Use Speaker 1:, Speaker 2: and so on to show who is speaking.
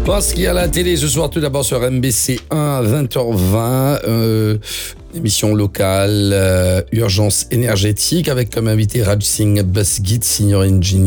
Speaker 1: Parce qu'il y a la télé ce soir, tout d'abord sur MBC 1 à 20h20, émission locale, urgence énergétique, avec comme invité Raj Singh Basgit, senior engineer.